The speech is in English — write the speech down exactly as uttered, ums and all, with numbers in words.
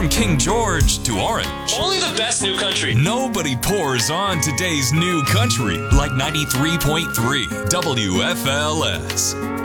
from King George to Orange. Only the best new country. Nobody pours on today's new country like ninety-three point three W F L S.